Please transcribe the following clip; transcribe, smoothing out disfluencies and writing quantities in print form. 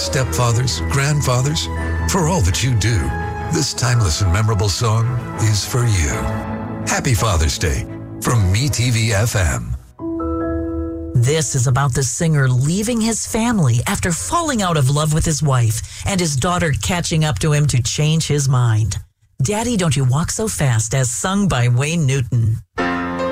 stepfathers, grandfathers, for all that you do, this timeless and memorable song is for you. Happy Father's Day from MeTV FM. This is about the singer leaving his family after falling out of love with his wife and his daughter catching up to him to change his mind. Daddy, Don't You Walk So Fast, as sung by Wayne Newton.